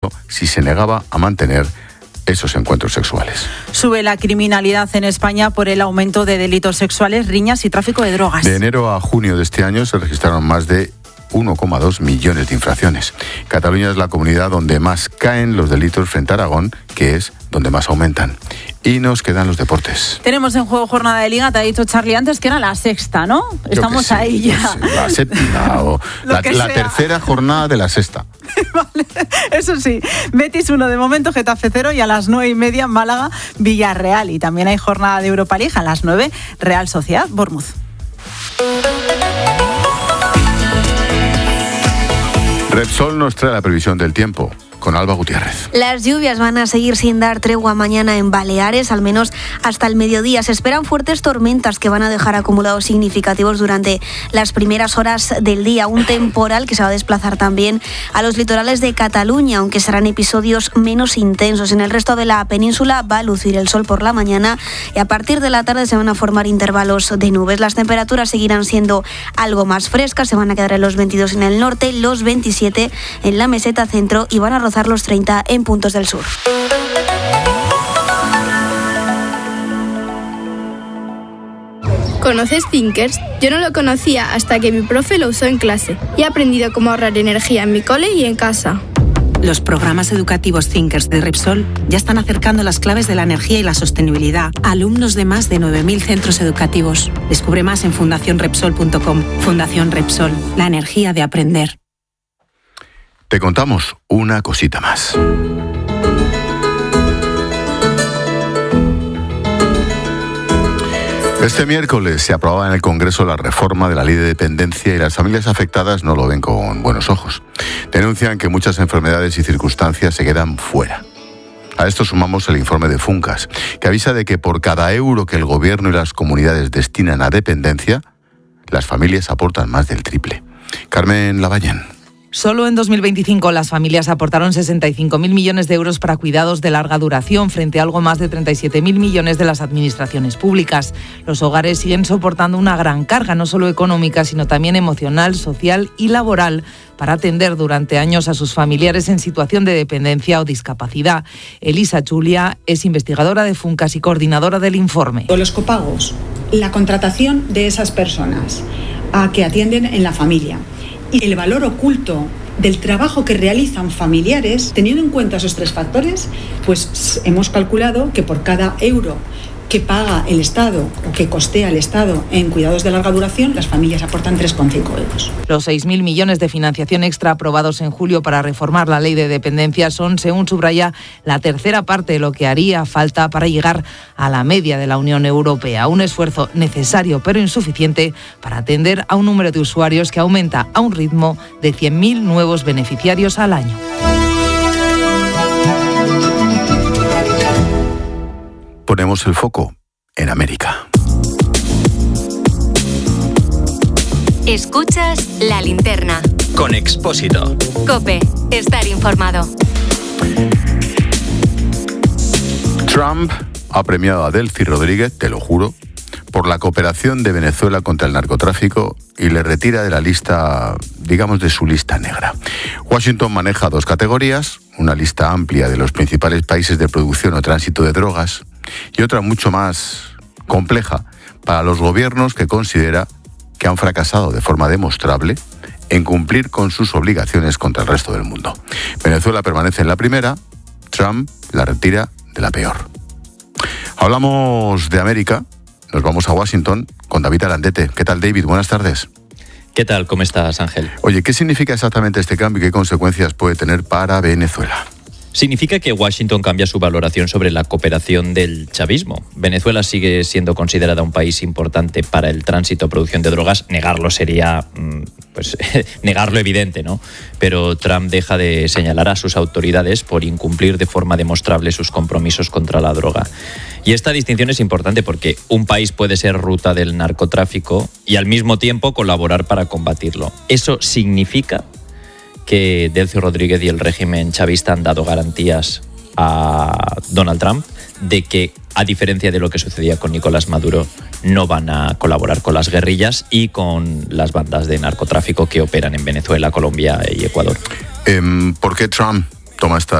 si se negaba a mantener esos encuentros sexuales. Sube la criminalidad en España por el aumento de delitos sexuales, riñas y tráfico de drogas. De enero a junio de este año se registraron más de 1,2 millones de infracciones. Cataluña es la comunidad donde más caen los delitos frente a Aragón, que es donde más aumentan. Y nos quedan los deportes. Tenemos en juego jornada de Liga, te ha dicho Charlie antes que era la sexta, ¿no? Estamos ahí ya. La séptima o la tercera jornada de la sexta. Vale, eso sí. Betis 1 de momento, Getafe 0 y a las 9:30 Málaga, Villarreal. Y también hay jornada de Europa League a las 9, Real Sociedad, Bournemouth. Repsol nos trae la previsión del tiempo con Alba Gutiérrez. Las lluvias van a seguir sin dar tregua mañana en Baleares, al menos hasta el mediodía. Se esperan fuertes tormentas que van a dejar acumulados significativos durante las primeras horas del día. Un temporal que se va a desplazar también a los litorales de Cataluña, aunque serán episodios menos intensos. En el resto de la península va a lucir el sol por la mañana y a partir de la tarde se van a formar intervalos de nubes. Las temperaturas seguirán siendo algo más frescas, se van a quedar en los 22 en el norte, los 27 en la meseta centro y van a rozar los 30 en puntos del sur. ¿Conoces Thinkers? Yo no lo conocía hasta que mi profe lo usó en clase y he aprendido cómo ahorrar energía en mi cole y en casa. Los programas educativos Thinkers de Repsol ya están acercando las claves de la energía y la sostenibilidad a alumnos de más de 9.000 centros educativos. Descubre más en fundacionrepsol.com. Fundación Repsol, la energía de aprender. Te contamos una cosita más. Este miércoles se aprobaba en el Congreso la reforma de la ley de dependencia y las familias afectadas no lo ven con buenos ojos. Denuncian que muchas enfermedades y circunstancias se quedan fuera. A esto sumamos el informe de Funcas, que avisa de que por cada euro que el gobierno y las comunidades destinan a dependencia, las familias aportan más del triple. Carmen Lavallén. Solo en 2025 las familias aportaron 65.000 millones de euros para cuidados de larga duración, frente a algo más de 37.000 millones de las administraciones públicas. Los hogares siguen soportando una gran carga, no solo económica, sino también emocional, social y laboral, para atender durante años a sus familiares en situación de dependencia o discapacidad. Elisa Chulia es investigadora de Funcas y coordinadora del informe. Los copagos, la contratación de esas personas a que atienden en la familia y el valor oculto del trabajo que realizan familiares, teniendo en cuenta esos tres factores, pues hemos calculado que por cada euro que paga el Estado o que costea el Estado en cuidados de larga duración, las familias aportan 3,5 euros. Los 6.000 millones de financiación extra aprobados en julio para reformar la ley de dependencia son, según subraya, la tercera parte de lo que haría falta para llegar a la media de la Unión Europea. Un esfuerzo necesario pero insuficiente para atender a un número de usuarios que aumenta a un ritmo de 100.000 nuevos beneficiarios al año. Ponemos el foco en América. Escuchas La Linterna. Con Expósito. COPE. Estar informado. Trump ha premiado a Delcy Rodríguez, te lo juro, por la cooperación de Venezuela contra el narcotráfico y le retira de la lista, digamos, de su lista negra. Washington maneja dos categorías, una lista amplia de los principales países de producción o tránsito de drogas y otra mucho más compleja para los gobiernos que considera que han fracasado de forma demostrable en cumplir con sus obligaciones contra el resto del mundo. Venezuela permanece en la primera, Trump la retira de la peor. Hablamos de América, nos vamos a Washington con David Arandete. ¿Qué tal, David? Buenas tardes. ¿Qué tal? ¿Cómo estás, Ángel? Oye, ¿qué significa exactamente este cambio y qué consecuencias puede tener para Venezuela? Significa que Washington cambia su valoración sobre la cooperación del chavismo. Venezuela sigue siendo considerada un país importante para el tránsito o producción de drogas. Negarlo sería, negar lo evidente, ¿no? Pero Trump deja de señalar a sus autoridades por incumplir de forma demostrable sus compromisos contra la droga. Y esta distinción es importante porque un país puede ser ruta del narcotráfico y al mismo tiempo colaborar para combatirlo. Eso significa que Delcy Rodríguez y el régimen chavista han dado garantías a Donald Trump de que, a diferencia de lo que sucedía con Nicolás Maduro, no van a colaborar con las guerrillas y con las bandas de narcotráfico que operan en Venezuela, Colombia y Ecuador. ¿Por qué Trump toma esta